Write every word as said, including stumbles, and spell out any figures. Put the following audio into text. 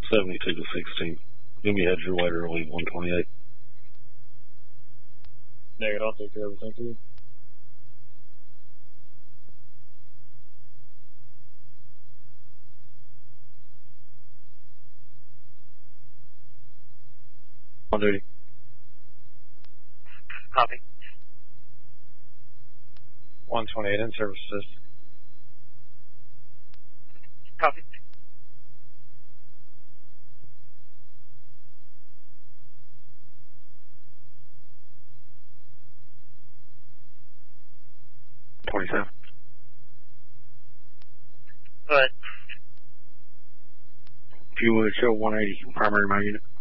seventy-two to sixteen. Give me heads your way early, one twenty-eight. Negative, I'll take care of everything too. On duty. Copy. one twenty-eight in service assist. Copy. twenty-seven. Go ahead. If you would show one eighty primary main unit.